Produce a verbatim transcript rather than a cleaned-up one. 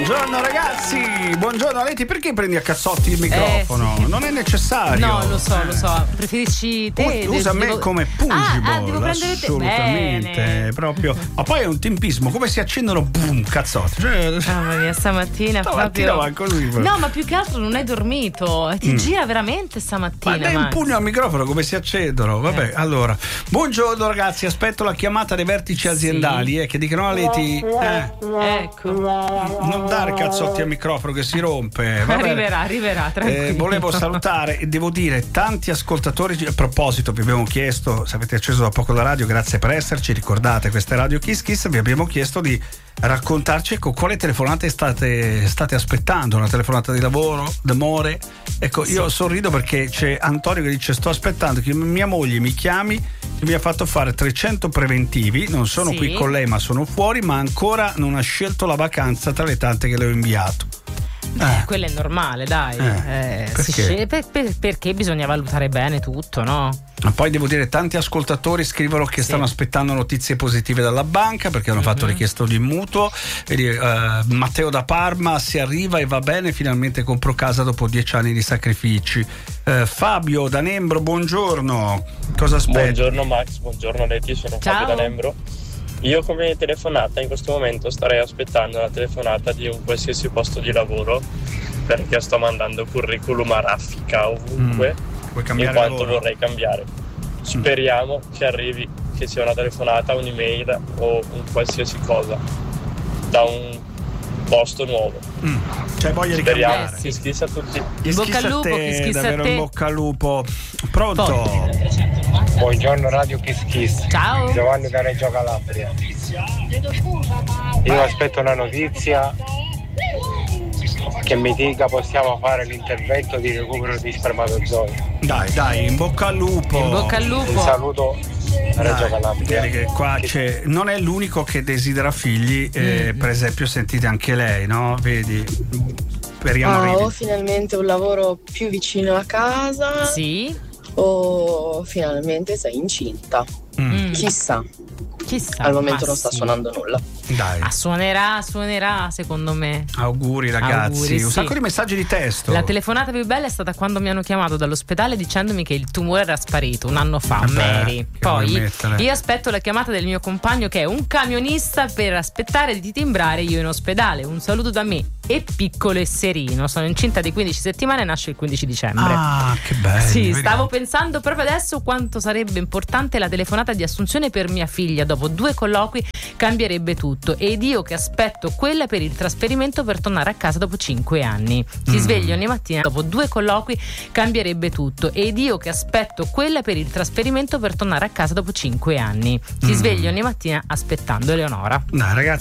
Buongiorno ragazzi, buongiorno Leti, perché prendi a cazzotti il microfono? Eh, sì. Non è necessario. No, lo so, lo so, preferisci te. Usa devo... me come pungible. Ah, ah, devo prendere te. Assolutamente, Bene. Proprio. Ma poi è un tempismo, come si accendono boom, cazzotti. Cioè... Mamma mia, stamattina, stamattina proprio. va così. No, ma più che altro non hai dormito. Ti mm. gira veramente stamattina. Ma dai un pugno al microfono, come si accendono? Vabbè, eh. allora. Buongiorno ragazzi, aspetto la chiamata dei vertici aziendali, sì. eh, che dicono a Leti. Eh, ecco. Non dare cazzotti al microfono che si rompe. Arriverà, arriverà, tranquillo. Eh, volevo salutare e devo dire tanti ascoltatori. A proposito, vi abbiamo chiesto, se avete acceso da poco la radio, grazie per esserci, ricordate questa è Radio Kiss Kiss, vi abbiamo chiesto di raccontarci ecco quale telefonate state, state aspettando, una telefonata di lavoro, d'amore. Ecco, io sì. sorrido perché c'è Antonio che dice sto aspettando che mia moglie mi chiami e mi ha fatto fare trecento preventivi, non sono sì. qui con lei ma sono fuori, ma ancora non ha scelto la vacanza tra le tante che le ho inviato. Eh, eh. Quello è normale, dai. Eh, eh, perché? Si sceglie, per, per, perché bisogna valutare bene tutto, no? Ma poi devo dire, tanti ascoltatori scrivono che sì. stanno aspettando notizie positive dalla banca perché hanno mm-hmm. fatto richiesta di mutuo. Vedi, uh, Matteo da Parma, si arriva e va bene, finalmente compro casa dopo dieci anni di sacrifici. Uh, Fabio da Nembro, buongiorno. Cosa aspetti? Buongiorno Max, buongiorno Leti, sono Ciao. Fabio da Nembro. Io come telefonata in questo momento starei aspettando la telefonata di un qualsiasi posto di lavoro perché sto mandando curriculum a raffica ovunque mm. in quanto lavoro? vorrei cambiare. Speriamo mm. che arrivi, che sia una telefonata, un'email o un qualsiasi cosa da un posto nuovo. Mm. Cioè voglia di Speriamo. cambiare. Kiss kiss a tutti. In bocca al lupo, te, kiss kiss davvero a te. in bocca al lupo. Pronto? Poi. Buongiorno Radio Kiss Kiss. Ciao. Giovanni da Reggio Calabria. Io aspetto una notizia che mi dica possiamo fare l'intervento di recupero di spermatozoi. Dai, dai, in bocca al lupo. In bocca al lupo. Un saluto a Reggio Dai, Calabria. Che qua c'è, non è l'unico che desidera figli, eh, mm. per esempio sentite anche lei, no? Vedi? Speriamo ah, arrivi. o finalmente un lavoro più vicino a casa. Sì. O finalmente sei incinta. Mm. Chissà. Chissà. Al momento non sì. sta suonando nulla. Dai. Ah, suonerà, suonerà secondo me. Auguri ragazzi. Auguri, un sì. sacco di messaggi di testo. La telefonata più bella è stata quando mi hanno chiamato dall'ospedale dicendomi che il tumore era sparito un anno fa. Vabbè, Mary. Poi io aspetto la chiamata del mio compagno che è un camionista per aspettare di timbrare io in ospedale. Un saluto da me e piccolo e serino. Sono incinta di quindici settimane e nasce il quindici dicembre. Ah, che bello. Sì, vediamo. stavo pensando proprio adesso quanto sarebbe importante la telefonata di assunzione per mia figlia. Dopo due colloqui cambierebbe tutto. Ed io che aspetto quella per il trasferimento per tornare a casa dopo cinque anni. Si Mm. sveglia ogni mattina, dopo due colloqui cambierebbe tutto. Ed io che aspetto quella per il trasferimento per tornare a casa dopo cinque anni. Si Mm. sveglia ogni mattina aspettando Eleonora. No, ragazzi.